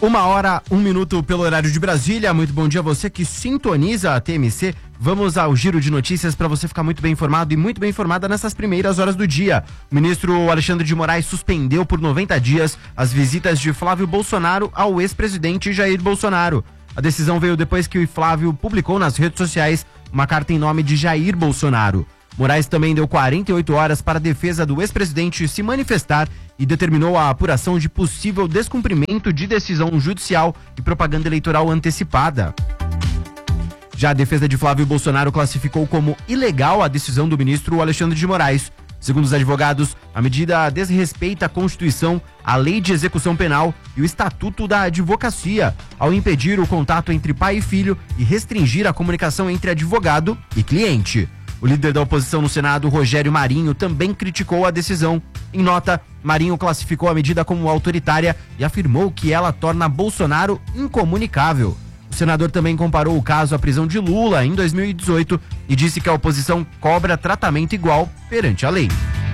1h, 1 minuto pelo horário de Brasília. Muito bom dia a você que sintoniza a TMC. Vamos ao giro de notícias para você ficar muito bem informado e muito bem informada nessas primeiras horas do dia. O ministro Alexandre de Moraes suspendeu por 90 dias as visitas de Flávio Bolsonaro ao ex-presidente Jair Bolsonaro. A decisão veio depois que o Flávio publicou nas redes sociais uma carta em nome de Jair Bolsonaro. Moraes também deu 48 horas para a defesa do ex-presidente se manifestar e determinou a apuração de possível descumprimento de decisão judicial e propaganda eleitoral antecipada. Já a defesa de Flávio Bolsonaro classificou como ilegal a decisão do ministro Alexandre de Moraes. Segundo os advogados, a medida desrespeita a Constituição, a Lei de Execução Penal e o Estatuto da Advocacia, ao impedir o contato entre pai e filho e restringir a comunicação entre advogado e cliente. O líder da oposição no Senado, Rogério Marinho, também criticou a decisão. Em nota, Marinho classificou a medida como autoritária e afirmou que ela torna Bolsonaro incomunicável. O senador também comparou o caso à prisão de Lula em 2018 e disse que a oposição cobra tratamento igual perante a lei.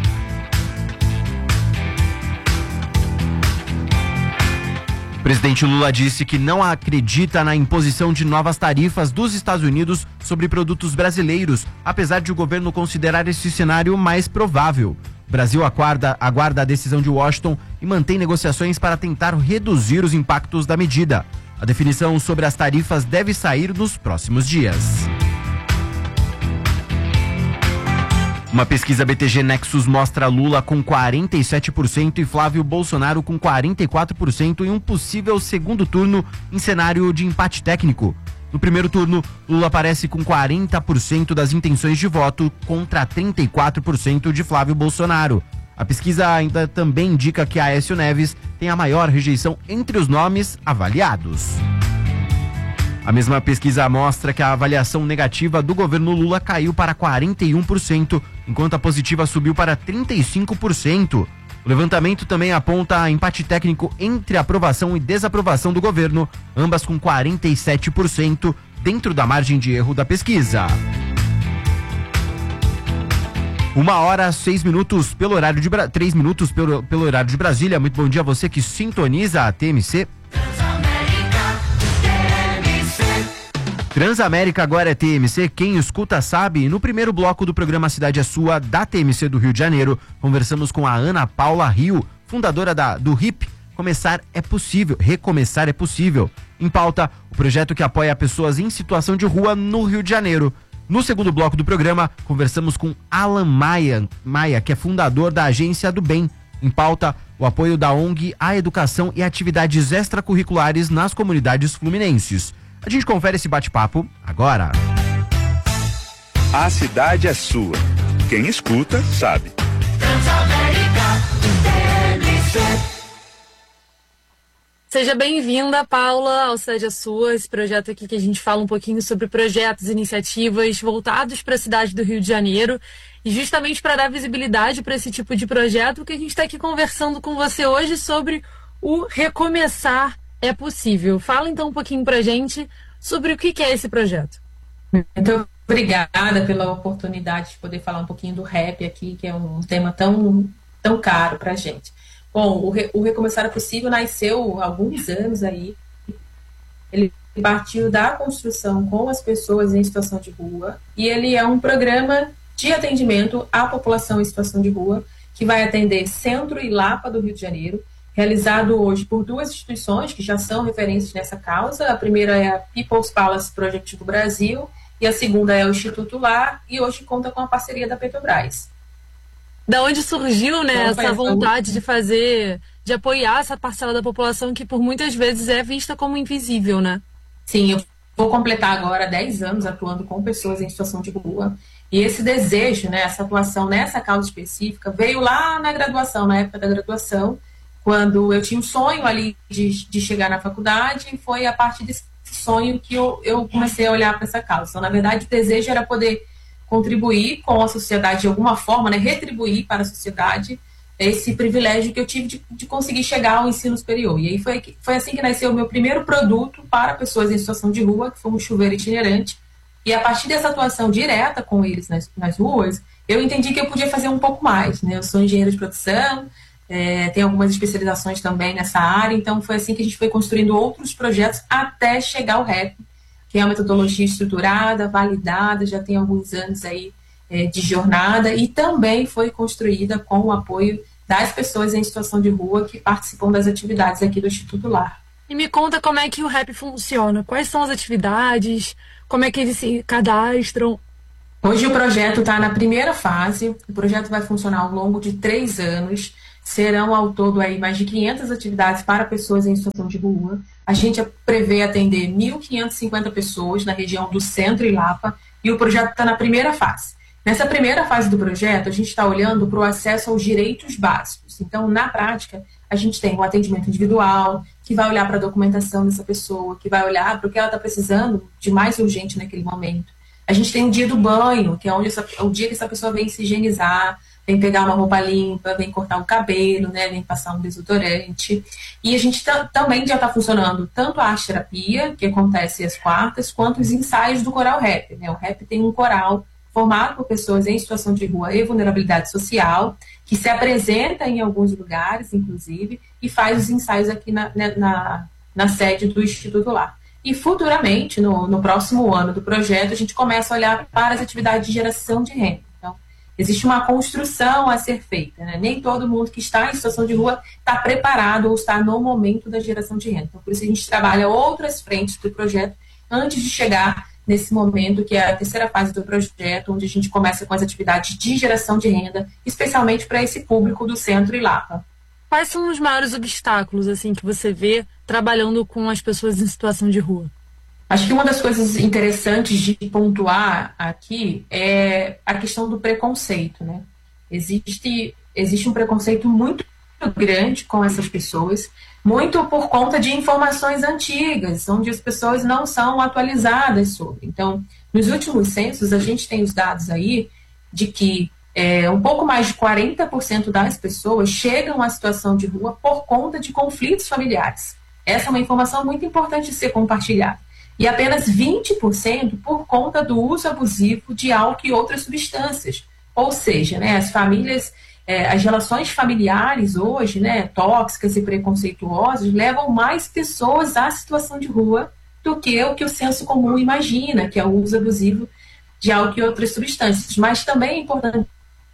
O presidente Lula disse que não acredita na imposição de novas tarifas dos Estados Unidos sobre produtos brasileiros, apesar de o governo considerar esse cenário mais provável. O Brasil aguarda a decisão de Washington e mantém negociações para tentar reduzir os impactos da medida. A definição sobre as tarifas deve sair nos próximos dias. Uma pesquisa BTG Nexus mostra Lula com 47% e Flávio Bolsonaro com 44% em um possível segundo turno em cenário de empate técnico. No primeiro turno, Lula aparece com 40% das intenções de voto contra 34% de Flávio Bolsonaro. A pesquisa ainda também indica que Aécio Neves tem a maior rejeição entre os nomes avaliados. A mesma pesquisa mostra que a avaliação negativa do governo Lula caiu para 41%, enquanto a positiva subiu para 35%. O levantamento também aponta empate técnico entre aprovação e desaprovação do governo, ambas com 47%, dentro da margem de erro da pesquisa. 1h, 6 minutos pelo horário de 3 minutos pelo horário de Brasília. Muito bom dia a você que sintoniza a TMC. Transamérica agora é TMC, quem escuta sabe. No primeiro bloco do programa Cidade é Sua, da TMC do Rio de Janeiro, conversamos com a Ana Paula Rio, fundadora do RIP, Recomeçar é Possível. Em pauta, o projeto que apoia pessoas em situação de rua no Rio de Janeiro. No segundo bloco do programa, conversamos com Alan Maia, que é fundador da Agência do Bem. Em pauta, o apoio da ONG à educação e atividades extracurriculares nas comunidades fluminenses. A gente confere esse bate-papo agora. A cidade é sua. Quem escuta, sabe. Transamérica TMC. Seja bem-vinda, Paula, ao Cidade é Sua, esse projeto aqui que a gente fala um pouquinho sobre projetos, iniciativas voltados para a cidade do Rio de Janeiro. E justamente para dar visibilidade para esse tipo de projeto, que a gente está aqui conversando com você hoje sobre o Recomeçar é Possível. Fala então um pouquinho para a gente sobre o que é esse projeto. Muito obrigada pela oportunidade de poder falar um pouquinho do rap aqui, que é um tema tão caro para a gente. Bom, o Recomeçar é Possível nasceu há alguns anos aí. Ele partiu da construção com as pessoas em situação de rua e ele é um programa de atendimento à população em situação de rua que vai atender Centro e Lapa do Rio de Janeiro, realizado hoje por duas instituições que já são referências nessa causa. A primeira é a People's Palace Project do Brasil e a segunda é o Instituto Lar, e hoje conta com a parceria da Petrobras. Da onde surgiu, né, essa vontade de apoiar essa parcela da população que por muitas vezes é vista como invisível, né? Sim, eu vou completar agora 10 anos atuando com pessoas em situação de rua. E esse desejo, né, essa atuação nessa causa específica veio lá na graduação, na época da graduação, quando eu tinha um sonho ali de chegar na faculdade, e foi a partir desse sonho que eu comecei a olhar para essa causa. Então, na verdade, o desejo era poder contribuir com a sociedade de alguma forma, né, retribuir para a sociedade esse privilégio que eu tive de conseguir chegar ao ensino superior. E aí foi assim que nasceu o meu primeiro produto para pessoas em situação de rua, que foi um chuveiro itinerante. E a partir dessa atuação direta com eles nas ruas, eu entendi que eu podia fazer um pouco mais, né? Eu sou engenheira de produção, tem algumas especializações também nessa área, então foi assim que a gente foi construindo outros projetos até chegar ao RAP, que é uma metodologia estruturada, validada, já tem alguns anos aí de jornada, e também foi construída com o apoio das pessoas em situação de rua que participam das atividades aqui do Instituto Lar. E me conta como é que o RAP funciona, quais são as atividades, como é que eles se cadastram? Hoje o projeto está na primeira fase, o projeto vai funcionar ao longo de 3 anos, serão ao todo aí mais de 500 atividades para pessoas em situação de rua. A gente prevê atender 1.550 pessoas na região do Centro e Lapa, e o projeto está na primeira fase. Nessa primeira fase do projeto, a gente está olhando para o acesso aos direitos básicos. Então, na prática, a gente tem o atendimento individual, que vai olhar para a documentação dessa pessoa, que vai olhar para o que ela está precisando de mais urgente naquele momento. A gente tem o dia do banho, que é o dia que essa pessoa vem se higienizar, vem pegar uma roupa limpa, vem cortar o cabelo, né, vem passar um desodorante. E a gente também já está funcionando tanto a arte-terapia, que acontece às quartas, quanto os ensaios do Coral Rap, né? O Rap tem um coral formado por pessoas em situação de rua e vulnerabilidade social, que se apresenta em alguns lugares, inclusive, e faz os ensaios aqui na sede do Instituto Lar. E futuramente, no próximo ano do projeto, a gente começa a olhar para as atividades de geração de renda. Então, existe uma construção a ser feita, né? Nem todo mundo que está em situação de rua está preparado ou está no momento da geração de renda. Então, por isso a gente trabalha outras frentes do projeto antes de chegar nesse momento, que é a terceira fase do projeto, onde a gente começa com as atividades de geração de renda, especialmente para esse público do Centro e Lapa. Quais são os maiores obstáculos assim que você vê trabalhando com as pessoas em situação de rua? Acho que uma das coisas interessantes de pontuar aqui é a questão do preconceito, né? Existe um preconceito muito grande com essas pessoas, muito por conta de informações antigas, onde as pessoas não são atualizadas sobre. Então, nos últimos censos, a gente tem os dados aí de que um pouco mais de 40% das pessoas chegam à situação de rua por conta de conflitos familiares. Essa é uma informação muito importante de ser compartilhada. E apenas 20% por conta do uso abusivo de álcool e outras substâncias. Ou seja, né, as famílias... as relações familiares hoje, né, tóxicas e preconceituosas, levam mais pessoas à situação de rua do que o senso comum imagina, que é o uso abusivo de álcool e outras substâncias. Mas também é importante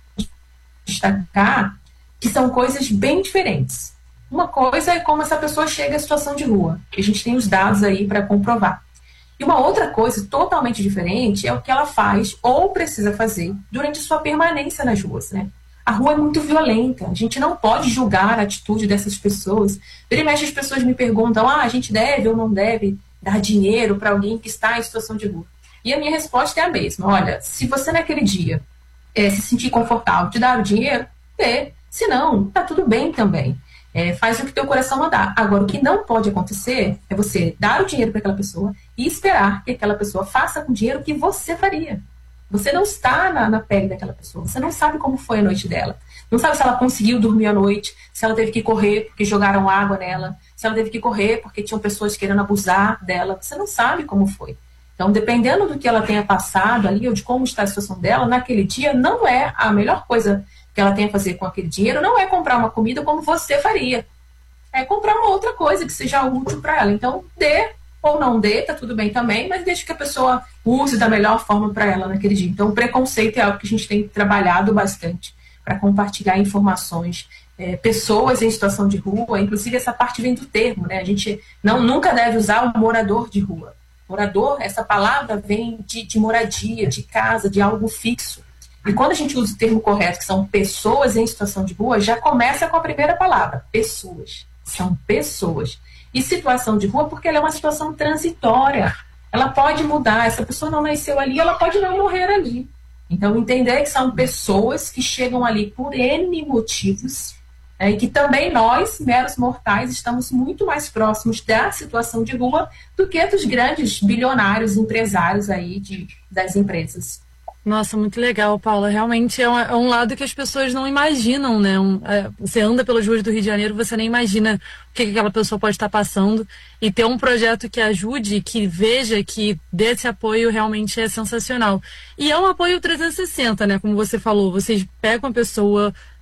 destacar que são coisas bem diferentes. Uma coisa é como essa pessoa chega à situação de rua, que a gente tem os dados aí para comprovar. E uma outra coisa totalmente diferente é o que ela faz ou precisa fazer durante sua permanência nas ruas, né? A rua é muito violenta, a gente não pode julgar a atitude dessas pessoas. Vira e mexe, as pessoas me perguntam, a gente deve ou não deve dar dinheiro para alguém que está em situação de rua? E a minha resposta é a mesma, olha, se você naquele dia se sentir confortável de dar o dinheiro, dê. Se não, tá tudo bem também. Faz o que teu coração mandar. Agora, o que não pode acontecer é você dar o dinheiro para aquela pessoa e esperar que aquela pessoa faça com o dinheiro o que você faria. Você não está na pele daquela pessoa. Você não sabe como foi a noite dela. Não sabe se ela conseguiu dormir à noite, se ela teve que correr porque jogaram água nela, se ela teve que correr porque tinham pessoas querendo abusar dela. Você não sabe como foi. Então, dependendo do que ela tenha passado ali, ou de como está a situação dela, naquele dia, não é a melhor coisa que ela tenha a fazer com aquele dinheiro, não é comprar uma comida como você faria. É comprar uma outra coisa que seja útil para ela. Então, dê ou não dê, tá tudo bem também, mas deixe que a pessoa use da melhor forma para ela naquele dia. Então, o preconceito é algo que a gente tem trabalhado bastante para compartilhar informações. Pessoas em situação de rua, inclusive essa parte vem do termo, né? A gente nunca deve usar o morador de rua. Morador, essa palavra vem de moradia, de casa, de algo fixo. E quando a gente usa o termo correto, que são pessoas em situação de rua, já começa com a primeira palavra, pessoas. São pessoas. E situação de rua porque ela é uma situação transitória. Ela pode mudar, essa pessoa não nasceu ali, ela pode não morrer ali. Então, entender que são pessoas que chegam ali por N motivos, e que também nós, meros mortais, estamos muito mais próximos da situação de rua do que dos grandes bilionários empresários aí das empresas. Nossa, muito legal, Paula. Realmente é um lado que as pessoas não imaginam, né? Você anda pelas ruas do Rio de Janeiro, você nem imagina o que aquela pessoa pode estar passando. E ter um projeto que ajude, que veja, que dê esse apoio realmente é sensacional. E é um apoio 360, né? Como você falou, vocês pegam a pessoa,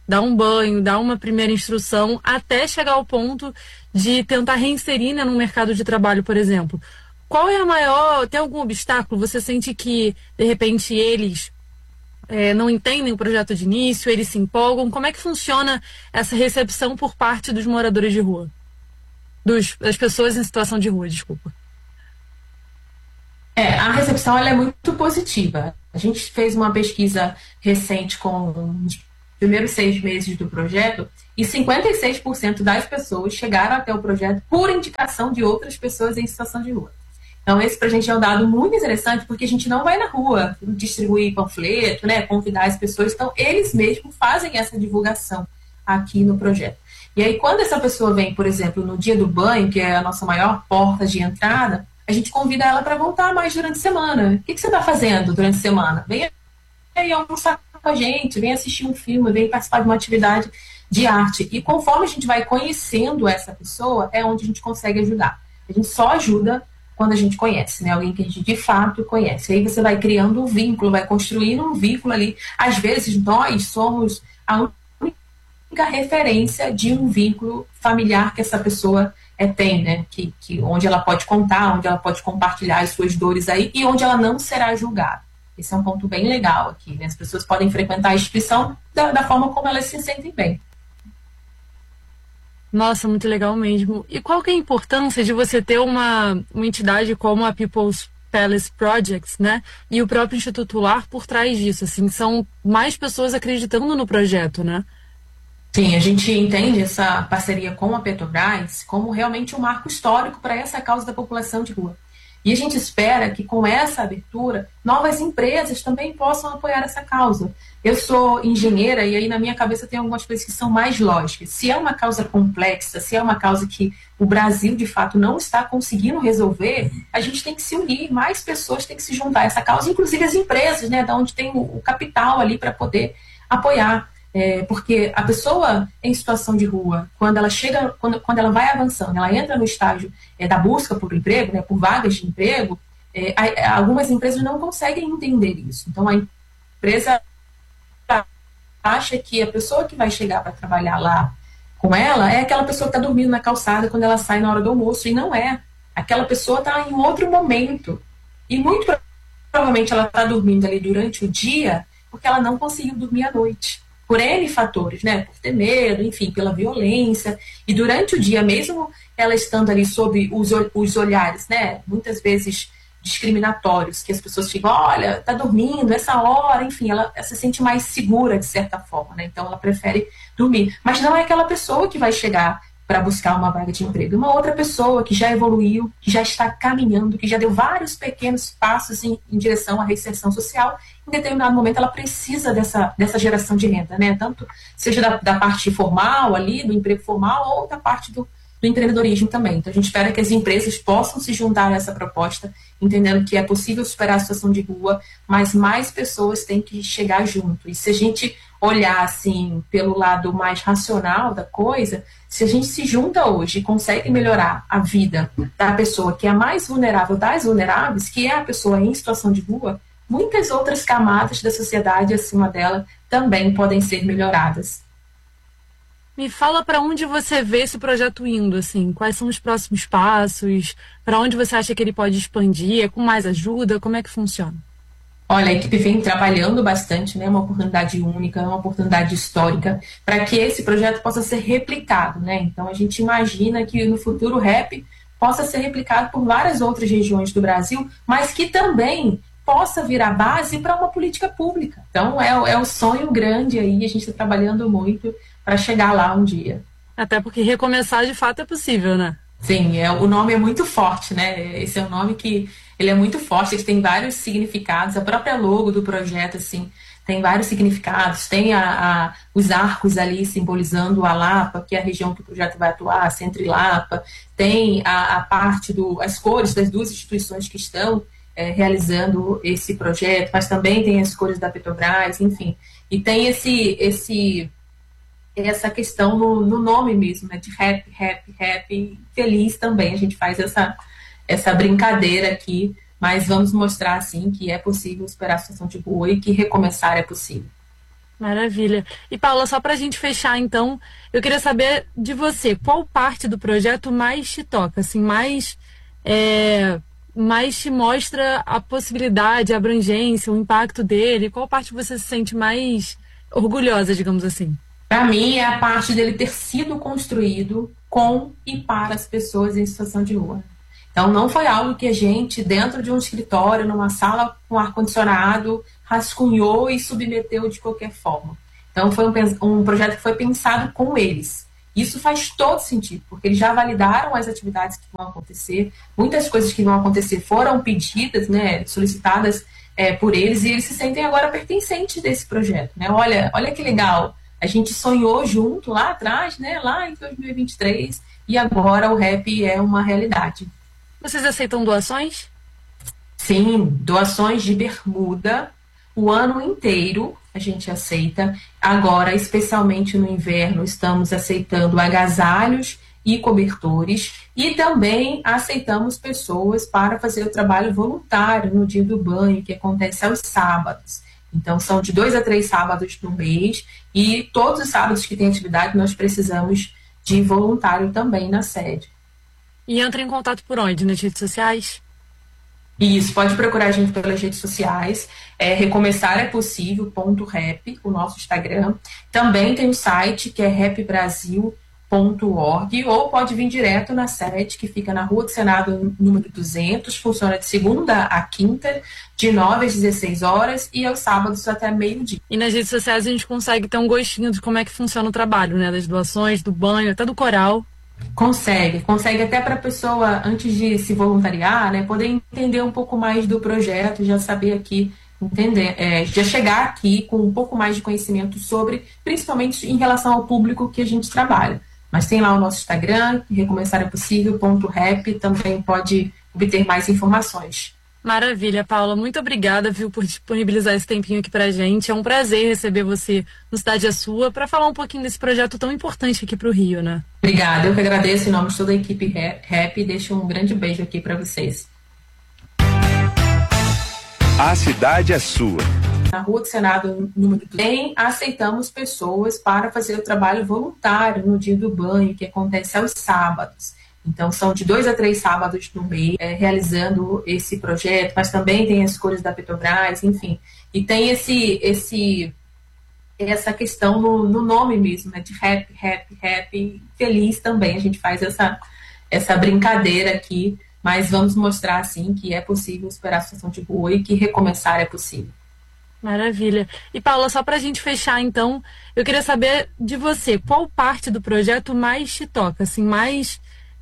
dar um banho, dar uma primeira instrução, até chegar ao ponto de tentar reinserir, né, no mercado de trabalho, por exemplo. Qual é a maior... Tem algum obstáculo? Você sente que, de repente, eles não entendem o projeto de início, eles se empolgam? Como é que funciona essa recepção por parte dos moradores de rua? Das pessoas em situação de rua, desculpa. A recepção ela é muito positiva. A gente fez uma pesquisa recente com os primeiros 6 meses do projeto e 56% das pessoas chegaram até o projeto por indicação de outras pessoas em situação de rua. Então, esse pra gente é um dado muito interessante, porque a gente não vai na rua distribuir panfleto, né, convidar as pessoas. Então, eles mesmos fazem essa divulgação aqui no projeto. E aí, quando essa pessoa vem, por exemplo, no dia do banho, que é a nossa maior porta de entrada, a gente convida ela para voltar mais durante a semana. O que você está fazendo durante a semana? Vem aí almoçar com a gente, vem assistir um filme, vem participar de uma atividade de arte. E conforme a gente vai conhecendo essa pessoa, é onde a gente consegue ajudar. A gente só ajuda quando a gente conhece, né? Alguém que a gente de fato conhece. Aí você vai criando um vínculo, vai construindo um vínculo ali. Às vezes nós somos a única referência de um vínculo familiar que essa pessoa tem, né? Onde ela pode contar, onde ela pode compartilhar as suas dores aí e onde ela não será julgada. Esse é um ponto bem legal aqui, né? As pessoas podem frequentar a instituição da forma como elas se sentem bem. Nossa, muito legal mesmo. E qual que é a importância de você ter uma entidade como a People's Palace Projects, né? E o próprio Instituto Lar por trás disso, assim, são mais pessoas acreditando no projeto, né? Sim, a gente entende essa parceria com a Petrobras como realmente um marco histórico para essa causa da população de rua. E a gente espera que com essa abertura, novas empresas também possam apoiar essa causa. Eu sou engenheira e aí na minha cabeça tem algumas coisas que são mais lógicas. Se é uma causa complexa, se é uma causa que o Brasil de fato não está conseguindo resolver, a gente tem que se unir, mais pessoas têm que se juntar a essa causa, inclusive as empresas, né, da onde tem o capital ali para poder apoiar. Porque a pessoa em situação de rua, quando ela chega, quando ela vai avançando, ela entra no estágio da busca por emprego, né, por vagas de emprego, algumas empresas não conseguem entender isso. Então a empresa acha que a pessoa que vai chegar para trabalhar lá com ela é aquela pessoa que está dormindo na calçada quando ela sai na hora do almoço, e não é. Aquela pessoa está em outro momento. E muito provavelmente ela está dormindo ali durante o dia porque ela não conseguiu dormir à noite. Por N fatores, né? Por ter medo, enfim, pela violência. E durante o dia, mesmo ela estando ali sob os olhares, né? Muitas vezes discriminatórios, que as pessoas ficam, olha, tá dormindo, essa hora, enfim, ela se sente mais segura de certa forma, né? Então ela prefere dormir. Mas não é aquela pessoa que vai chegar para buscar uma vaga de emprego. Uma outra pessoa que já evoluiu, que já está caminhando, que já deu vários pequenos passos em direção à reinserção social. Em determinado momento ela precisa dessa geração de renda, né? Tanto seja da parte formal ali, do emprego formal, ou da parte do empreendedorismo também. Então a gente espera que as empresas possam se juntar a essa proposta, entendendo que é possível superar a situação de rua, mas mais pessoas têm que chegar junto. E se a gente olhar assim pelo lado mais racional da coisa, se a gente se junta hoje e consegue melhorar a vida da pessoa que é a mais vulnerável das vulneráveis, que é a pessoa em situação de rua, muitas outras camadas da sociedade acima dela também podem ser melhoradas. Me fala para onde você vê esse projeto indo, assim, quais são os próximos passos, para onde você acha que ele pode expandir, com mais ajuda, como é que funciona? Olha, a equipe vem trabalhando bastante, né? Uma oportunidade única, uma oportunidade histórica, para que esse projeto possa ser replicado, né? Então a gente imagina que no futuro o RAP possa ser replicado por várias outras regiões do Brasil, mas que também possa virar base para uma política pública. Então é um sonho grande aí, a gente está trabalhando muito para chegar lá um dia. Até porque recomeçar de fato é possível, né? Sim, o nome é muito forte, né? Esse é um nome que ele é muito forte, ele tem vários significados. A própria logo do projeto, assim, tem vários significados. Tem os arcos ali simbolizando a Lapa, que é a região que o projeto vai atuar, Centro e Lapa. Tem a parte as cores das duas instituições que estão realizando esse projeto, mas também tem as cores da Petrobras, enfim. E tem essa questão no nome mesmo, né, de rap, feliz também. A gente faz essa brincadeira aqui, mas vamos mostrar, assim, que é possível superar a situação de rua e que recomeçar é possível. Maravilha. E Paula, só para a gente fechar então, eu queria saber de você, qual parte do projeto mais te toca, assim, mais te mostra a possibilidade, a abrangência, o impacto dele? Qual parte você se sente mais orgulhosa, digamos assim? Para mim, é a parte dele ter sido construído com e para as pessoas em situação de rua. Então, não foi algo que a gente, dentro de um escritório, numa sala com ar-condicionado, rascunhou e submeteu de qualquer forma. Então, foi um projeto que foi pensado com eles. Isso faz todo sentido, porque eles já validaram as atividades que vão acontecer, muitas coisas que vão acontecer foram pedidas, né, solicitadas por eles, e eles se sentem agora pertencentes desse projeto. Né? Olha que legal, a gente sonhou junto lá atrás, né, lá em 2023, e agora o RAP é uma realidade. Vocês aceitam doações? Sim, doações de bermuda, o ano inteiro a gente aceita. Agora, especialmente no inverno, estamos aceitando agasalhos e cobertores, e também aceitamos pessoas para fazer o trabalho voluntário no dia do banho, que acontece aos sábados. Então, são de 2 a 3 sábados no mês, e todos os sábados que tem atividade, nós precisamos de voluntário também na sede. E entra em contato por onde? Nas redes sociais? Isso, pode procurar a gente pelas redes sociais, Recomeçar é Possível.rap, o nosso Instagram. Também tem o site, que é rapbrasil.org, ou pode vir direto na sede, que fica na Rua do Senado, número 200, funciona de segunda a quinta, de 9 às 16 horas, e aos sábados até meio-dia. E nas redes sociais a gente consegue ter um gostinho de como é que funciona o trabalho, né? Das doações, do banho, até do coral. Consegue até para a pessoa, antes de se voluntariar, né, poder entender um pouco mais do projeto, já saber aqui, já chegar aqui com um pouco mais de conhecimento sobre, principalmente em relação ao público que a gente trabalha. Mas tem lá o nosso Instagram, recomeçarepossível.rap, também pode obter mais informações. Maravilha, Paula. Muito obrigada, viu, por disponibilizar esse tempinho aqui pra gente. É um prazer receber você no Cidade é Sua para falar um pouquinho desse projeto tão importante aqui pro Rio, né? Obrigada, eu que agradeço em nome de toda a equipe Rap e deixo um grande beijo aqui para vocês. A cidade é sua. Na Rua do Senado, número 200, também aceitamos pessoas para fazer o trabalho voluntário no dia do banho, que acontece aos sábados. Então, são de 2 a 3 sábados no mês, realizando esse projeto, mas também tem as cores da Petrobras, enfim. E tem essa questão no nome mesmo, né, de rap, feliz também. A gente faz essa brincadeira aqui, mas vamos mostrar, assim, que é possível superar a situação de rua e que recomeçar é possível. Maravilha. E Paula, só para a gente fechar, então, eu queria saber de você, qual parte do projeto mais te toca, assim, mais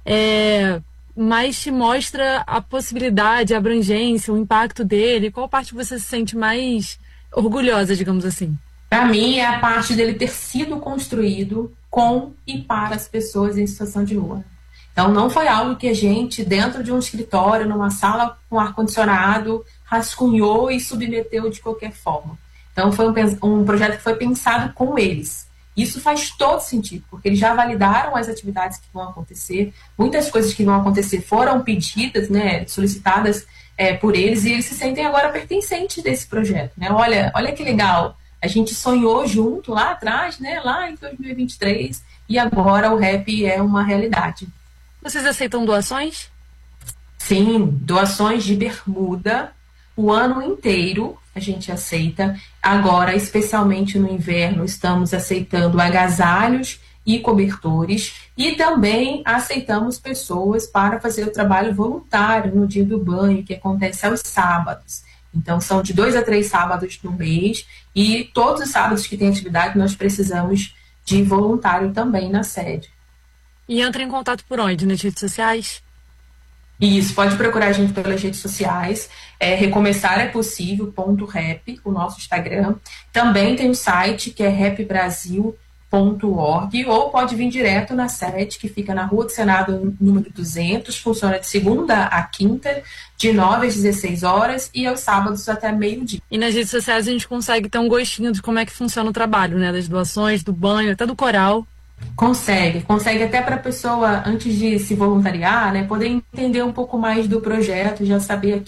te mostra a possibilidade, a abrangência, o impacto dele? Qual parte você se sente mais orgulhosa, digamos assim? Para mim, é a parte dele ter sido construído com e para as pessoas em situação de rua. Então, não foi algo que a gente, dentro de um escritório, numa sala com ar-condicionado, rascunhou e submeteu de qualquer forma. Então, foi um projeto que foi pensado com eles. Isso faz todo sentido, porque eles já validaram as atividades que vão acontecer, muitas coisas que vão acontecer foram pedidas, né, solicitadas por eles, e eles se sentem agora pertencentes desse projeto. Né? Olha que legal, a gente sonhou junto lá atrás, né, lá em 2023, e agora o RAP é uma realidade. Vocês aceitam doações? Sim, doações de bermuda, o ano inteiro a gente aceita. Agora, especialmente no inverno, estamos aceitando agasalhos e cobertores, e também aceitamos pessoas para fazer o trabalho voluntário no dia do banho, que acontece aos sábados. Então, são de 2 a 3 sábados no mês, e todos os sábados que tem atividade, nós precisamos de voluntário também na sede. E entra em contato por onde? Nas redes sociais? Isso, pode procurar a gente pelas redes sociais, Recomeçar é Possível.rap, o nosso Instagram. Também tem o site, que é rapbrasil.org, ou pode vir direto na sede, que fica na Rua do Senado, número 200, funciona de segunda a quinta, de 9 às 16 horas, e aos sábados até meio-dia. E nas redes sociais a gente consegue ter um gostinho de como é que funciona o trabalho, né? Das doações, do banho, até do coral. Consegue até para a pessoa, antes de se voluntariar, né, poder entender um pouco mais do projeto, já saber aqui,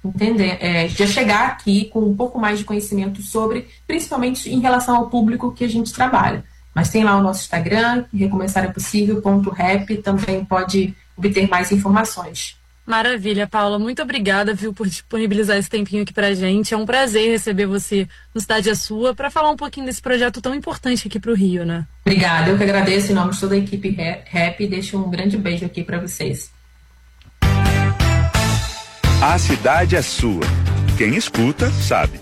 entender, já chegar aqui com um pouco mais de conhecimento sobre, principalmente em relação ao público que a gente trabalha. Mas tem lá o nosso Instagram, recomeçarepossível.rap, também pode obter mais informações. Maravilha, Paula. Muito obrigada, viu, por disponibilizar esse tempinho aqui pra gente. É um prazer receber você no Cidade é Sua para falar um pouquinho desse projeto tão importante aqui pro Rio, né? Obrigada, eu que agradeço em nome de toda a equipe Rap e deixo um grande beijo aqui para vocês. A cidade é sua. Quem escuta, sabe.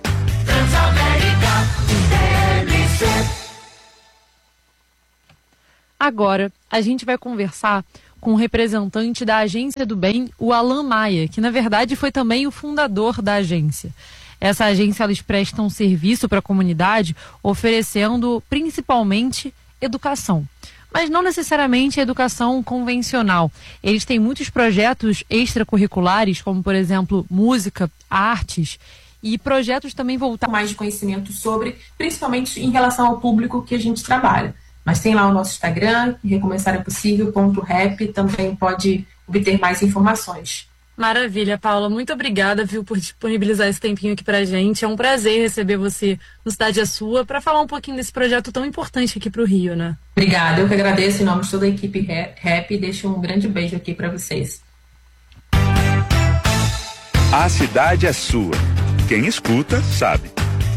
Agora, a gente vai conversar com o representante da Agência do Bem, o Alan Maia, que na verdade foi também o fundador da agência. Essa agência, eles prestam serviço para a comunidade, oferecendo principalmente educação. Mas não necessariamente a educação convencional. Eles têm muitos projetos extracurriculares, como por exemplo, música, artes, e projetos também voltados mais de conhecimento sobre, principalmente em relação ao público que a gente trabalha. Mas tem lá o nosso Instagram, recomeçarepossível.rap, também pode obter mais informações. Maravilha, Paula. Muito obrigada, viu, por disponibilizar esse tempinho aqui pra gente. É um prazer receber você no Cidade é Sua para falar um pouquinho desse projeto tão importante aqui pro Rio, né? Obrigada, eu que agradeço em nome de toda a equipe Rap e deixo um grande beijo aqui para vocês. A cidade é sua. Quem escuta, sabe.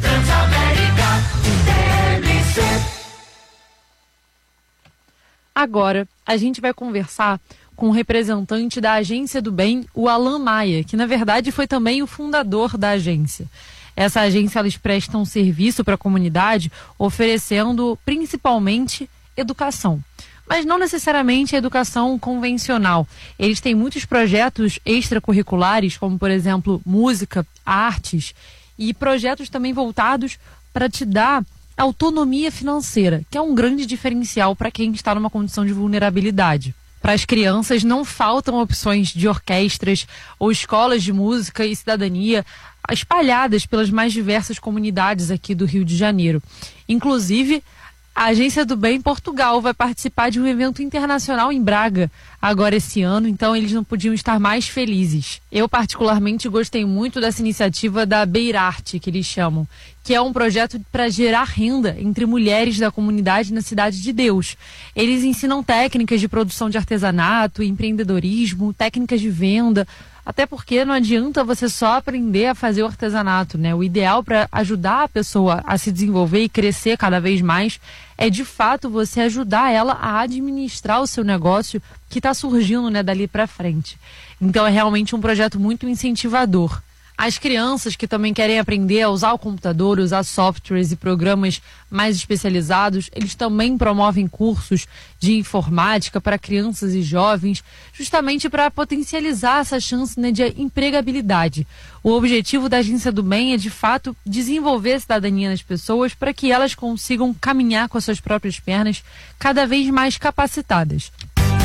Agora, a gente vai conversar com o representante da Agência do Bem, o Alan Maia, que na verdade foi também o fundador da agência. Essa agência, eles prestam serviço para a comunidade, oferecendo principalmente educação. Mas não necessariamente a educação convencional. Eles têm muitos projetos extracurriculares, como por exemplo, música, artes, e projetos também voltados para te dar autonomia financeira, que é um grande diferencial para quem está numa condição de vulnerabilidade. Para as crianças não faltam opções de orquestras ou escolas de música e cidadania espalhadas pelas mais diversas comunidades aqui do Rio de Janeiro. Inclusive, a Agência do Bem Portugal vai participar de um evento internacional em Braga agora esse ano, então eles não podiam estar mais felizes. Eu particularmente gostei muito dessa iniciativa da Beirarte, que eles chamam, que é um projeto para gerar renda entre mulheres da comunidade na Cidade de Deus. Eles ensinam técnicas de produção de artesanato, empreendedorismo, técnicas de venda, até porque não adianta você só aprender a fazer o artesanato, né? O ideal para ajudar a pessoa a se desenvolver e crescer cada vez mais é, de fato, você ajudar ela a administrar o seu negócio que está surgindo, né, dali para frente. Então é realmente um projeto muito incentivador. As crianças que também querem aprender a usar o computador, usar softwares e programas mais especializados, eles também promovem cursos de informática para crianças e jovens, justamente para potencializar essa chance, né, de empregabilidade. O objetivo da Agência do Bem é, de fato, desenvolver a cidadania nas pessoas para que elas consigam caminhar com as suas próprias pernas cada vez mais capacitadas.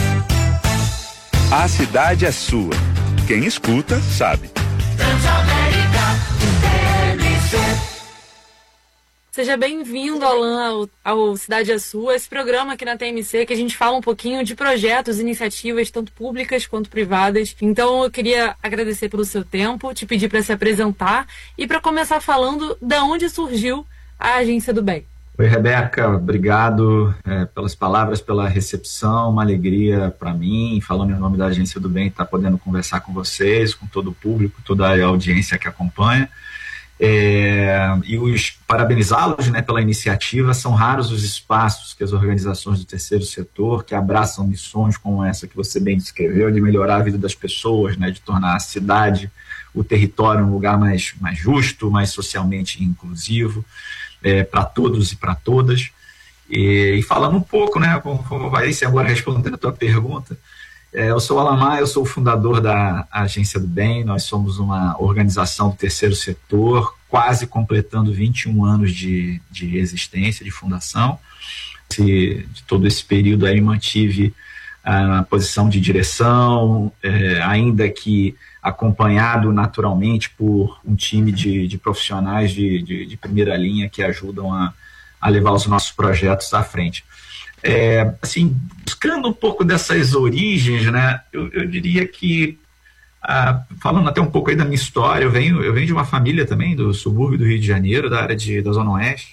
A cidade é sua. Quem escuta, sabe. Seja bem-vindo, Alan, ao Cidade é Sua, esse programa aqui na TMC que a gente fala um pouquinho de projetos, iniciativas, tanto públicas quanto privadas. Então eu queria agradecer pelo seu tempo, te pedir para se apresentar e para começar falando de onde surgiu a Agência do Bem. Oi, Rebeca, obrigado pelas palavras, pela recepção, uma alegria para mim, falando em nome da Agência do Bem, estar podendo conversar com vocês, com todo o público, toda a audiência que acompanha. E parabenizá-los, né, pela iniciativa. São raros os espaços que as organizações do terceiro setor, que abraçam missões como essa que você bem descreveu, de melhorar a vida das pessoas, né, de tornar a cidade, o território um lugar mais justo, mais socialmente inclusivo, para todos e para todas. E falando um pouco, né, como vai ser agora respondendo a tua pergunta, eu sou o Alan Maia, eu sou o fundador da Agência do Bem. Nós somos uma organização do terceiro setor, quase completando 21 anos de existência, de fundação. De todo esse período aí mantive a posição de direção, ainda que acompanhado naturalmente por um time de profissionais de primeira linha que ajudam a levar os nossos projetos à frente. Assim, buscando um pouco dessas origens, né, eu diria que falando até um pouco aí da minha história, eu venho de uma família também do subúrbio do Rio de Janeiro, da área da Zona Oeste,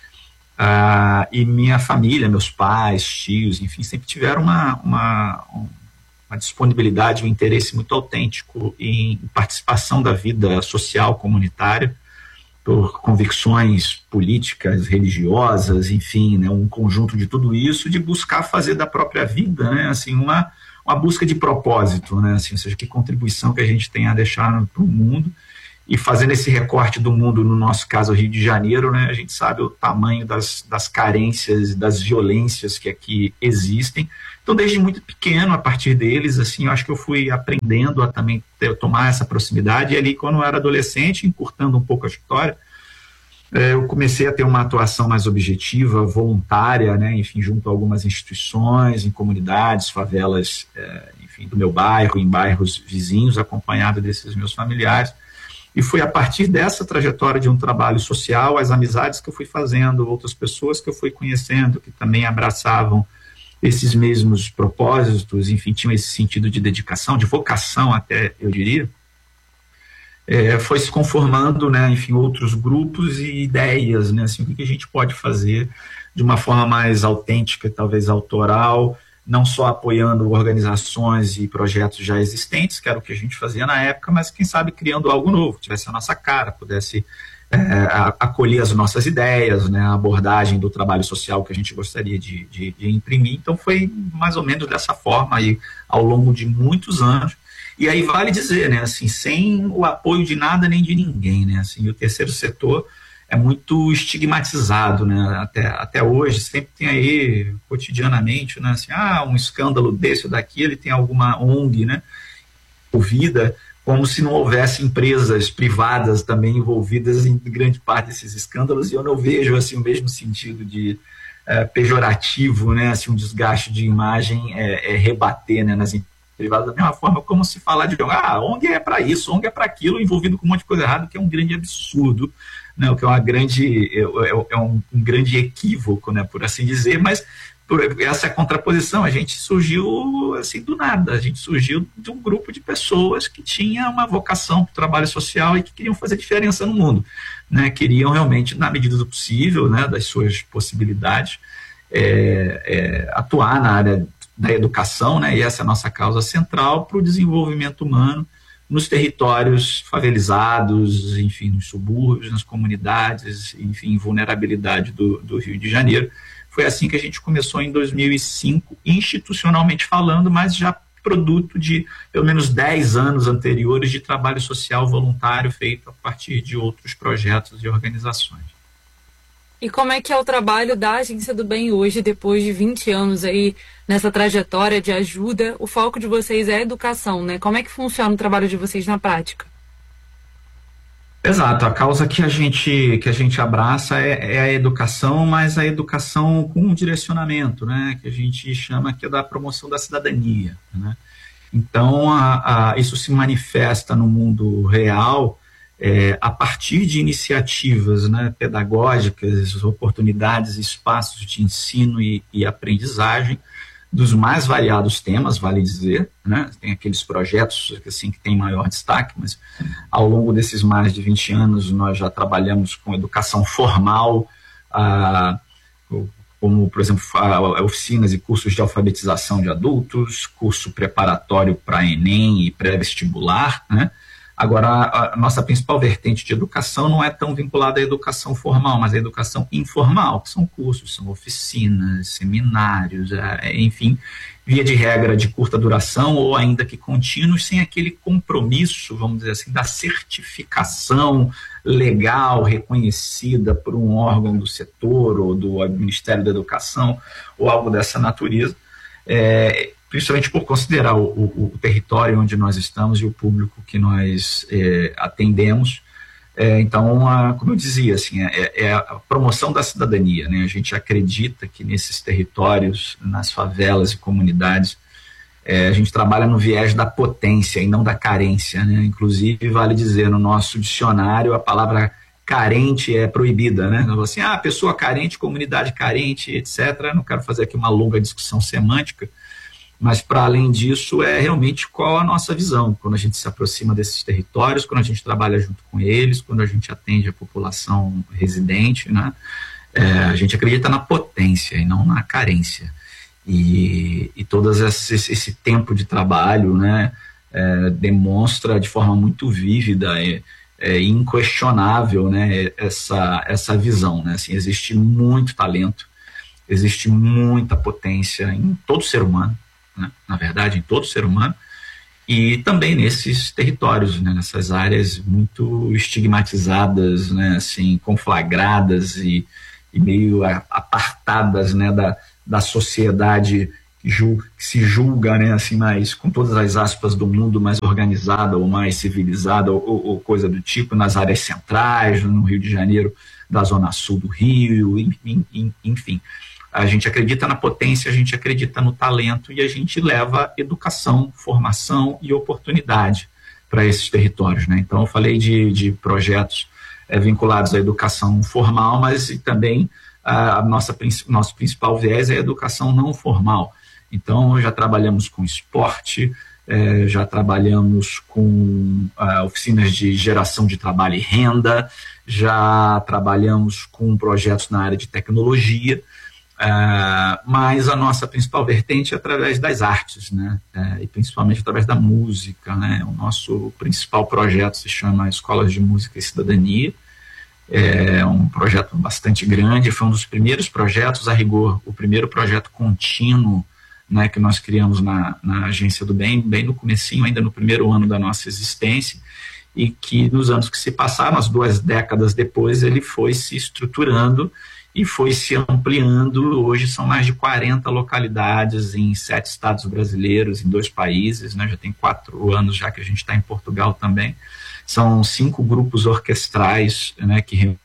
e minha família, meus pais, tios, enfim, sempre tiveram uma disponibilidade, um interesse muito autêntico em participação da vida social comunitária, por convicções políticas, religiosas, enfim, né, um conjunto de tudo isso, de buscar fazer da própria vida, né, assim, uma busca de propósito, né, assim, ou seja, que contribuição que a gente tem a deixar para o mundo. E fazendo esse recorte do mundo, no nosso caso, o Rio de Janeiro, né, a gente sabe o tamanho das carências, das violências que aqui existem. Então, desde muito pequeno, a partir deles, assim, eu acho que eu fui aprendendo a também tomar essa proximidade. E ali, quando eu era adolescente, encurtando um pouco a história, eu comecei a ter uma atuação mais objetiva, voluntária, né, enfim, junto a algumas instituições, em comunidades, favelas, enfim, do meu bairro, em bairros vizinhos, acompanhado desses meus familiares. E foi a partir dessa trajetória de um trabalho social, as amizades que eu fui fazendo, outras pessoas que eu fui conhecendo, que também abraçavam esses mesmos propósitos, enfim, tinham esse sentido de dedicação, de vocação até, eu diria, foi se conformando, né, enfim, outros grupos e ideias, né, assim, o que a gente pode fazer de uma forma mais autêntica, talvez autoral, não só apoiando organizações e projetos já existentes, que era o que a gente fazia na época, mas quem sabe criando algo novo, tivesse a nossa cara, pudesse acolher as nossas ideias, né, a abordagem do trabalho social que a gente gostaria de imprimir. Então foi mais ou menos dessa forma aí, ao longo de muitos anos. E aí vale dizer, né, assim, sem o apoio de nada nem de ninguém, né, assim, o terceiro setor é muito estigmatizado, né? Até hoje, sempre tem aí, cotidianamente, né? Assim, um escândalo desse ou daquele, tem alguma ONG, né, envolvida, como se não houvesse empresas privadas também envolvidas em grande parte desses escândalos, e eu não vejo assim, o mesmo sentido de pejorativo, né? Assim, um desgaste de imagem rebater, né, nas empresas privadas, da mesma forma como se falar de ONG é para isso, ONG é para aquilo, envolvido com um monte de coisa errada, que é um grande absurdo, né, o que é um grande equívoco, né, por assim dizer, mas essa contraposição, a gente surgiu assim do nada, a gente surgiu de um grupo de pessoas que tinha uma vocação para o trabalho social e que queriam fazer diferença no mundo, né, queriam realmente, na medida do possível, né, das suas possibilidades, atuar na área da educação, né, e essa é a nossa causa central para o desenvolvimento humano nos territórios favelizados, enfim, nos subúrbios, nas comunidades, enfim, vulnerabilidade do Rio de Janeiro. Foi assim que a gente começou em 2005, institucionalmente falando, mas já produto de pelo menos 10 anos anteriores de trabalho social voluntário feito a partir de outros projetos e organizações. E como é que é o trabalho da Agência do Bem hoje, depois de 20 anos aí nessa trajetória de ajuda? O foco de vocês é a educação, né? Como é que funciona o trabalho de vocês na prática? Exato, a causa que a gente abraça é a educação, mas a educação com um direcionamento, né? Que a gente chama aqui da promoção da cidadania, né? Então, isso se manifesta no mundo real a partir de iniciativas, né, pedagógicas, oportunidades, espaços de ensino e aprendizagem dos mais variados temas, vale dizer, né? Tem aqueles projetos assim, que têm maior destaque, mas ao longo desses mais de 20 anos nós já trabalhamos com educação formal, como, por exemplo, oficinas e cursos de alfabetização de adultos, curso preparatório para Enem e pré-vestibular, né? Agora, a nossa principal vertente de educação não é tão vinculada à educação formal, mas à educação informal, que são cursos, são oficinas, seminários, enfim, via de regra de curta duração ou ainda que contínuos, sem aquele compromisso, vamos dizer assim, da certificação legal reconhecida por um órgão do setor ou do Ministério da Educação ou algo dessa natureza. Principalmente por considerar o território onde nós estamos e o público que nós atendemos. Então, como eu dizia, assim, é a promoção da cidadania, né? A gente acredita que nesses territórios, nas favelas e comunidades, a gente trabalha no viés da potência e não da carência, né? Inclusive, vale dizer, no nosso dicionário, a palavra carente é proibida, né? Assim, pessoa carente, comunidade carente, etc. Não quero fazer aqui uma longa discussão semântica, Mas, para além disso, é realmente qual a nossa visão, quando a gente se aproxima desses territórios, quando a gente trabalha junto com eles, quando a gente atende a população residente, né? A gente acredita na potência e não na carência. E todo esse tempo de trabalho, né, demonstra de forma muito vívida e inquestionável, né, essa visão, né? Assim, existe muito talento, existe muita potência em todo ser humano, né? Na verdade, em todo ser humano, e também nesses territórios, né, nessas áreas muito estigmatizadas, né, assim, conflagradas e meio apartadas, né, da sociedade que se julga, né, assim, mais, com todas as aspas do mundo, mais organizada ou mais civilizada ou coisa do tipo, nas áreas centrais, no Rio de Janeiro, da zona sul do Rio, enfim. A gente acredita na potência, a gente acredita no talento e a gente leva educação, formação e oportunidade para esses territórios, né? Então, eu falei de projetos vinculados à educação formal, mas também nosso principal viés é a educação não formal. Então, já trabalhamos com esporte, já trabalhamos com oficinas de geração de trabalho e renda, já trabalhamos com projetos na área de tecnologia, mas a nossa principal vertente é através das artes, né? E principalmente através da música, né? O nosso principal projeto se chama Escolas de Música e Cidadania. É um projeto bastante grande, foi um dos primeiros projetos, a rigor, o primeiro projeto contínuo, né, que nós criamos na Agência do Bem no comecinho, ainda no primeiro ano da nossa existência, e que nos anos que se passaram, as 2 décadas depois, ele foi se estruturando e foi se ampliando. Hoje são mais de 40 localidades em 7 estados brasileiros, em 2 países, né? Já tem 4 anos já que a gente está em Portugal também. São 5 grupos orquestrais, né, que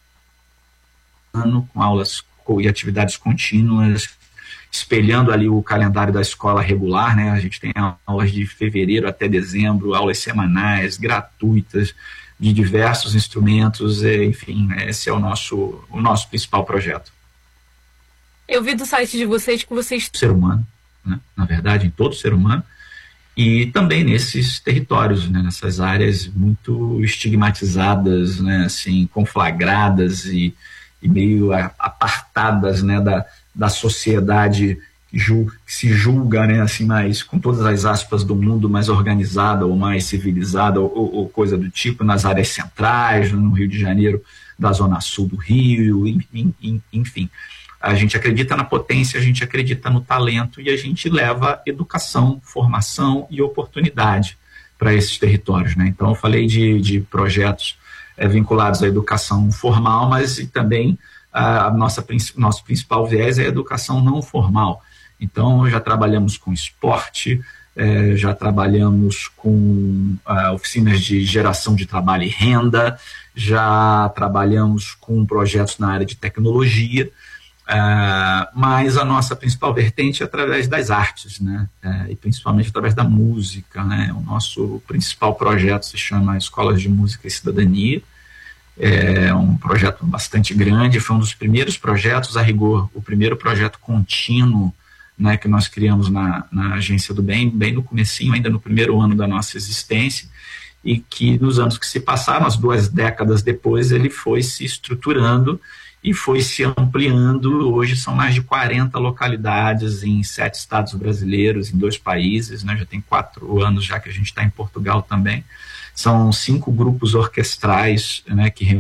com aulas e atividades contínuas, espelhando ali o calendário da escola regular, né? A gente tem aulas de fevereiro até dezembro, aulas semanais, gratuitas, de diversos instrumentos, enfim, esse é o nosso principal projeto. Eu vi do site de vocês que vocês... Ser humano, né? Na verdade, em todo ser humano, e também nesses territórios, né? Nessas áreas muito estigmatizadas, né? Assim, conflagradas e meio apartadas, né? Da sociedade que se julga, né, assim, mais, com todas as aspas do mundo, mais organizada ou mais civilizada ou coisa do tipo, nas áreas centrais, no Rio de Janeiro, da zona sul do Rio, enfim. A gente acredita na potência, a gente acredita no talento e a gente leva educação, formação e oportunidade para esses territórios, né? Então, eu falei de projetos vinculados à educação formal, mas também nosso principal viés é a educação não formal. Então, já trabalhamos com esporte, já trabalhamos com oficinas de geração de trabalho e renda, já trabalhamos com projetos na área de tecnologia, mas a nossa principal vertente é através das artes, né? E principalmente através da música, né? O nosso principal projeto se chama Escolas de Música e Cidadania. É um projeto bastante grande, foi um dos primeiros projetos, a rigor, o primeiro projeto contínuo, né, que nós criamos na Agência do Bem no comecinho, ainda no primeiro ano da nossa existência, e que nos anos que se passaram, as 2 décadas depois, ele foi se estruturando e foi se ampliando. Hoje são mais de 40 localidades em 7 estados brasileiros, em 2 países, né? Já tem 4 anos já que a gente está em Portugal também. São 5 grupos orquestrais, né, que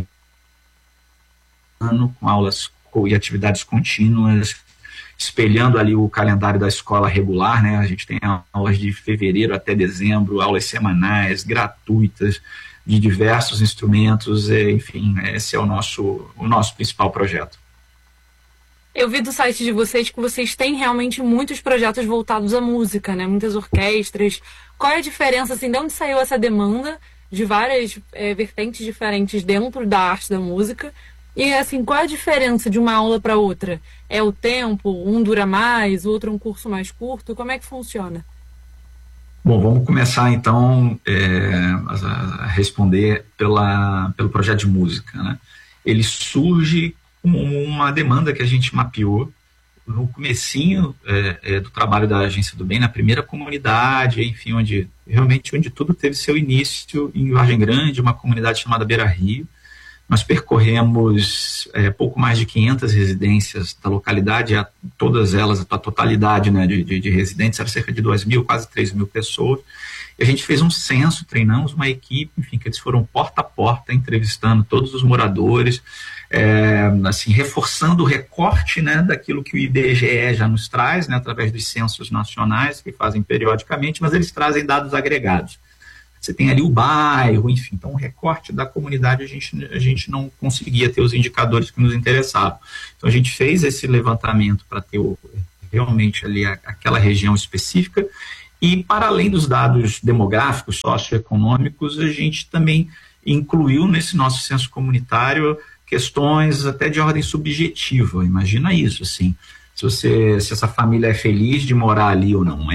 com aulas e atividades contínuas, espelhando ali o calendário da escola regular, né? A gente tem aulas de fevereiro até dezembro, aulas semanais, gratuitas, de diversos instrumentos, enfim, esse é o nosso principal projeto. Eu vi do site de vocês que vocês têm realmente muitos projetos voltados à música, né? Muitas orquestras. Qual é a diferença, assim, de onde saiu essa demanda de várias vertentes diferentes dentro da arte da música? E, assim, qual é a diferença de uma aula para outra? É o tempo? Um dura mais, o outro um curso mais curto? Como é que funciona? Bom, vamos começar, então, a responder pelo projeto de música, né? Ele surge como uma demanda que a gente mapeou no comecinho do trabalho da Agência do Bem, na primeira comunidade, enfim, onde tudo teve seu início, em Vargem Grande, uma comunidade chamada Beira Rio. Nós percorremos pouco mais de 500 residências da localidade, todas elas, a totalidade, né, de residentes, era cerca de 2.000, quase 3.000 pessoas. E a gente fez um censo, treinamos uma equipe, enfim, que eles foram porta a porta, entrevistando todos os moradores, assim, reforçando o recorte, né, daquilo que o IBGE já nos traz, né, através dos censos nacionais, que fazem periodicamente, mas eles trazem dados agregados. Você tem ali o bairro, enfim, então o recorte da comunidade a gente não conseguia ter os indicadores que nos interessavam. Então a gente fez esse levantamento para ter realmente ali aquela região específica, e para além dos dados demográficos, socioeconômicos, a gente também incluiu nesse nosso censo comunitário questões até de ordem subjetiva. Imagina isso, assim, se essa família é feliz de morar ali ou não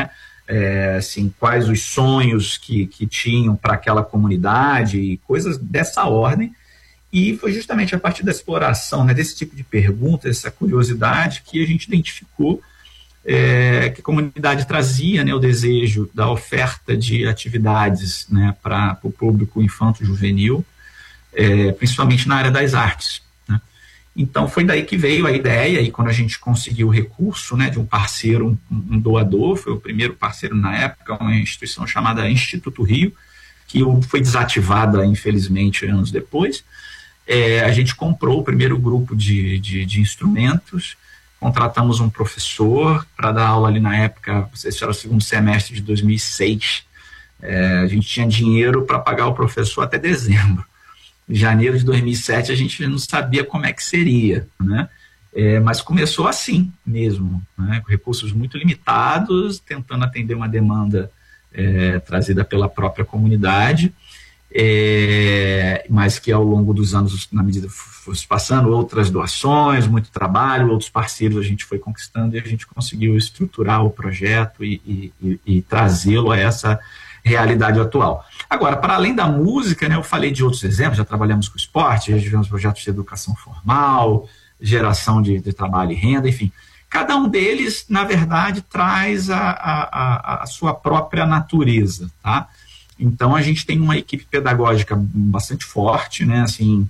assim, quais os sonhos que tinham para aquela comunidade e coisas dessa ordem. E foi justamente a partir da exploração, né, desse tipo de pergunta, essa curiosidade, que a gente identificou que a comunidade trazia, né, o desejo da oferta de atividades, né, para o público infanto-juvenil, principalmente na área das artes. Né. Então foi daí que veio a ideia, e quando a gente conseguiu o recurso, né, de um parceiro, um doador, foi o primeiro parceiro na época, uma instituição chamada Instituto Rio, que foi desativada, infelizmente, anos depois. A gente comprou o primeiro grupo de instrumentos, contratamos um professor para dar aula ali na época, esse era o segundo semestre de 2006, a gente tinha dinheiro para pagar o professor até dezembro. Em janeiro de 2007 a gente não sabia como é que seria, né? Mas começou assim mesmo, né? Com recursos muito limitados, tentando atender uma demanda trazida pela própria comunidade, mas que ao longo dos anos, na medida que fosse passando, outras doações, muito trabalho, outros parceiros a gente foi conquistando, e a gente conseguiu estruturar o projeto e trazê-lo a essa realidade atual. Agora, para além da música, né, eu falei de outros exemplos, já trabalhamos com esporte, já tivemos projetos de educação formal, geração de trabalho e renda, enfim. Cada um deles, na verdade, traz a sua própria natureza, tá? Então, a gente tem uma equipe pedagógica bastante forte, né, assim,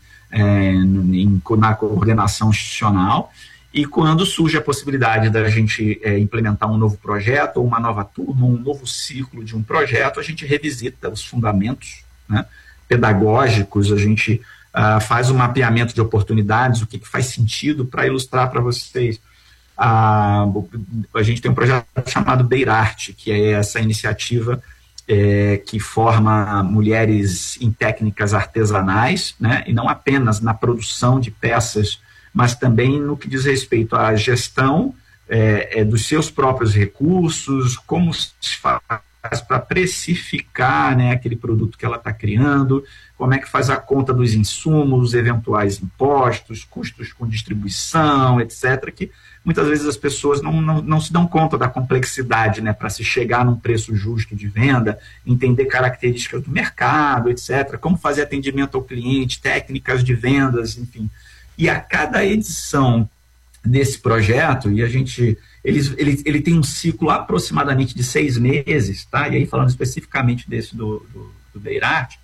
na coordenação institucional, e quando surge a possibilidade da gente implementar um novo projeto, ou uma nova turma, um novo ciclo de um projeto, a gente revisita os fundamentos, né, pedagógicos, a gente faz um mapeamento de oportunidades, o que faz sentido. Para ilustrar para vocês, a gente tem um projeto chamado Beirarte, que é essa iniciativa que forma mulheres em técnicas artesanais, né, e não apenas na produção de peças, mas também no que diz respeito à gestão dos seus próprios recursos, como se faz para precificar, né, aquele produto que ela está criando, como é que faz a conta dos insumos, eventuais impostos, custos com distribuição, etc., que muitas vezes as pessoas não se dão conta da complexidade, né, para se chegar num preço justo de venda, entender características do mercado, etc., como fazer atendimento ao cliente, técnicas de vendas, enfim. E a cada edição desse projeto, e ele tem um ciclo aproximadamente de 6 meses, tá? E aí falando especificamente desse do Beirarte,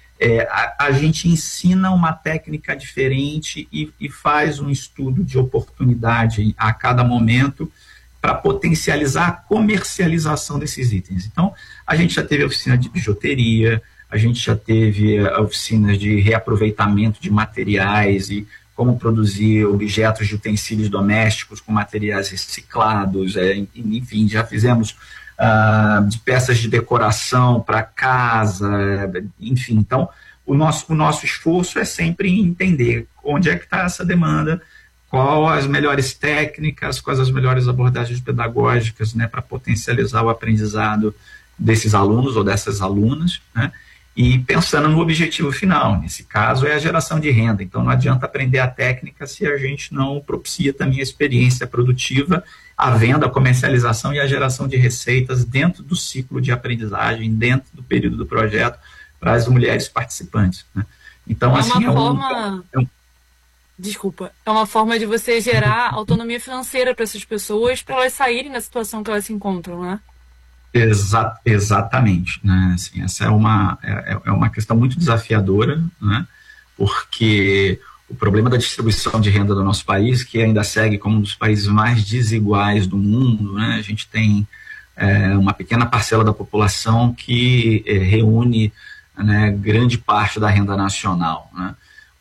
a gente ensina uma técnica diferente e faz um estudo de oportunidade a cada momento para potencializar a comercialização desses itens. Então, a gente já teve a oficina de bijuteria, a gente já teve oficinas de reaproveitamento de materiais e como produzir objetos de utensílios domésticos com materiais reciclados, enfim, já fizemos de peças de decoração para casa, enfim. Então, o nosso esforço é sempre entender onde é que está essa demanda, quais as melhores técnicas, quais as melhores abordagens pedagógicas, né, para potencializar o aprendizado desses alunos ou dessas alunas, né, e pensando no objetivo final. Nesse caso é a geração de renda. Então não adianta aprender a técnica se a gente não propicia também a experiência produtiva, a venda, a comercialização e a geração de receitas dentro do ciclo de aprendizagem, dentro do período do projeto, para as mulheres participantes, né? Então, assim, Desculpa, é uma forma de você gerar autonomia financeira para essas pessoas, para elas saírem da situação que elas se encontram, né? Exatamente, né? Assim, essa é uma questão muito desafiadora, né? Porque o problema da distribuição de renda do nosso país, que ainda segue como um dos países mais desiguais do mundo, né? A gente tem uma pequena parcela da população que reúne, né, grande parte da renda nacional, né?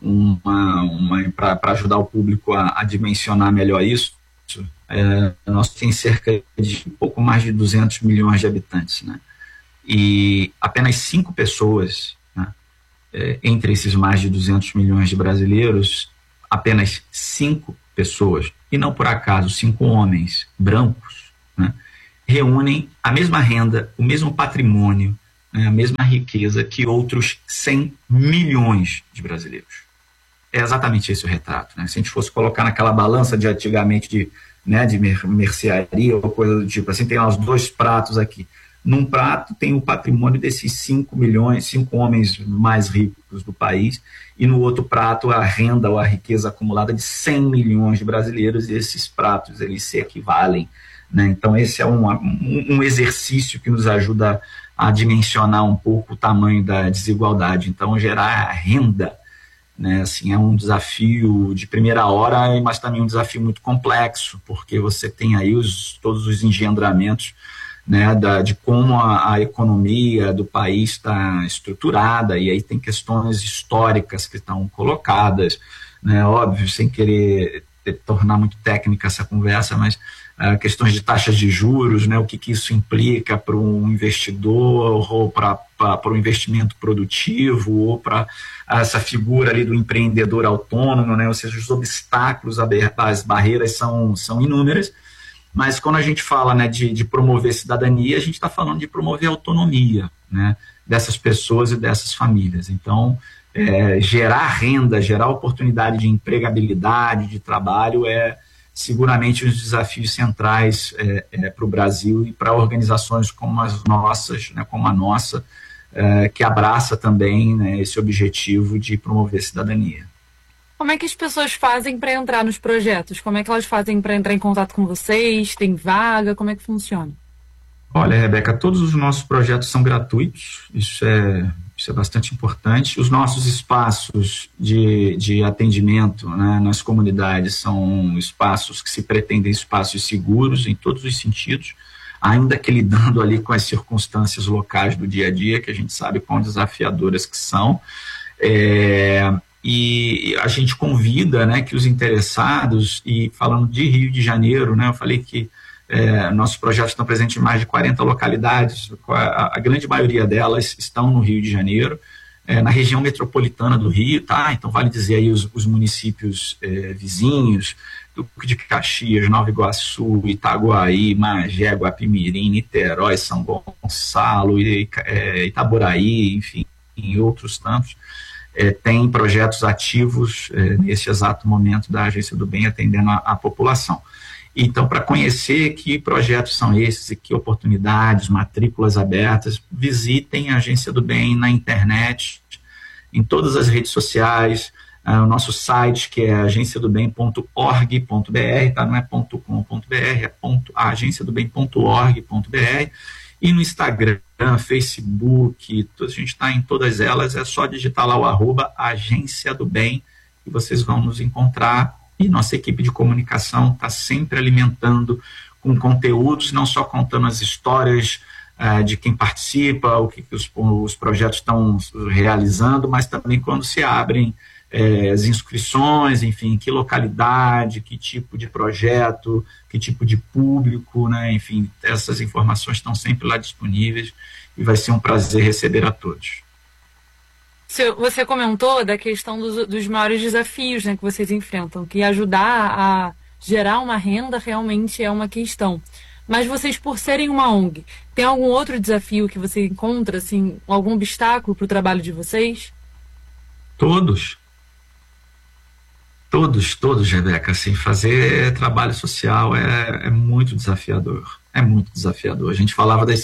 Para ajudar o público a dimensionar melhor isso, nós temos cerca de pouco mais de 200 milhões de habitantes, né? E apenas 5 pessoas, né, entre esses mais de 200 milhões de brasileiros, apenas 5 pessoas, e não por acaso 5 homens brancos, né, reúnem a mesma renda, o mesmo patrimônio, né, a mesma riqueza que outros 100 milhões de brasileiros. É exatamente esse o retrato, né? Se a gente fosse colocar naquela balança de antigamente de mercearia ou coisa do tipo, assim, tem lá os 2 pratos aqui. Num prato tem o patrimônio desses 5 homens mais ricos do país, e no outro prato a renda ou a riqueza acumulada de 100 milhões de brasileiros, e esses pratos eles se equivalem, né? Então esse é um exercício que nos ajuda a dimensionar um pouco o tamanho da desigualdade. Então gerar renda, né, assim, é um desafio de primeira hora, mas também um desafio muito complexo, porque você tem aí todos os engendramentos, né, de como a economia do país está estruturada, e aí tem questões históricas que estão colocadas, né, óbvio, sem querer tornar muito técnica essa conversa, mas questões de taxas de juros, né, o que isso implica para um investidor, ou para o investimento produtivo, ou para essa figura ali do empreendedor autônomo, né, ou seja, os obstáculos, as barreiras são inúmeras, mas quando a gente fala, né, de promover cidadania, a gente está falando de promover autonomia, né, dessas pessoas e dessas famílias. Então, gerar renda, gerar oportunidade de empregabilidade, de trabalho seguramente os desafios centrais para o Brasil e para organizações como as nossas, né, como a nossa, que abraça também, né, esse objetivo de promover cidadania. Como é que as pessoas fazem para entrar nos projetos? Como é que elas fazem para entrar em contato com vocês? Tem vaga? Como é que funciona? Olha, Rebeca, todos os nossos projetos são gratuitos, isso é bastante importante. Os nossos espaços de atendimento, né, nas comunidades são espaços que se pretendem espaços seguros em todos os sentidos, ainda que lidando ali com as circunstâncias locais do dia a dia, que a gente sabe quão desafiadoras que são. E a gente convida, né, que os interessados, e falando de Rio de Janeiro, né, eu falei que nossos projetos estão presentes em mais de 40 localidades, a grande maioria delas estão no Rio de Janeiro, na região metropolitana do Rio, tá? Então vale dizer aí os municípios vizinhos, Duque de Caxias, Nova Iguaçu, Itaguaí, Magé, Guapimirim, Niterói, São Gonçalo, Itaboraí, enfim, e outros tantos. Tem projetos ativos nesse exato momento da Agência do Bem atendendo a população. Então, para conhecer que projetos são esses e que oportunidades, matrículas abertas, visitem a Agência do Bem na internet, em todas as redes sociais, o nosso site, que é agenciadobem.org.br, tá? Não é .com.br, é agenciadobem.org.br, e no Instagram, Facebook, a gente está em todas elas, é só digitar lá o @Agência do Bem, e vocês vão nos encontrar. E nossa equipe de comunicação está sempre alimentando com conteúdos, não só contando as histórias de quem participa, o que os projetos estão realizando, mas também quando se abrem as inscrições, enfim, que localidade, que tipo de projeto, que tipo de público, né? Enfim, essas informações estão sempre lá disponíveis e vai ser um prazer receber a todos. Você comentou da questão dos maiores desafios, né, que vocês enfrentam, que ajudar a gerar uma renda realmente é uma questão. Mas vocês, por serem uma ONG, tem algum outro desafio que você encontra, assim, algum obstáculo para o trabalho de vocês? Todos, Rebeca. Assim, fazer trabalho social é muito desafiador. É muito desafiador. A gente falava das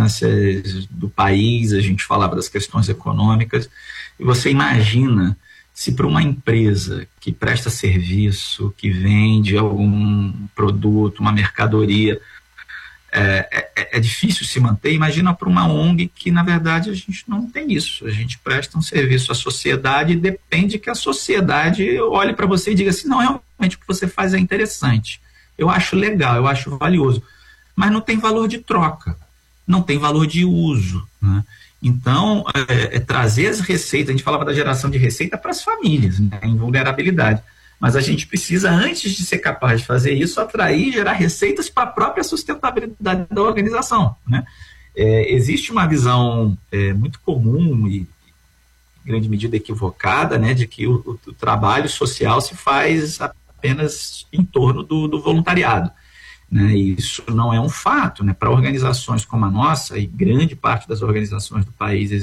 circunstâncias do país, a gente falava das questões econômicas, e você imagina Se para uma empresa que presta serviço, que vende algum produto, uma mercadoria, é difícil se manter, imagina para uma ONG que, na verdade, a gente não tem isso. A gente presta um serviço à sociedade e depende que a sociedade olhe para você e diga assim, não, realmente o que você faz é interessante. Eu acho legal, eu acho valioso. Mas não tem valor de troca, não tem valor de uso, né? Então, trazer as receitas, a gente falava da geração de receita para as famílias, né, em vulnerabilidade. Mas a gente precisa, antes de ser capaz de fazer isso, atrair e gerar receitas para a própria sustentabilidade da organização, né? Existe uma visão muito comum e, em grande medida, equivocada, né, de que o trabalho social se faz apenas em torno do voluntariado, né? E isso não é um fato, né? Para organizações como a nossa, e grande parte das organizações do país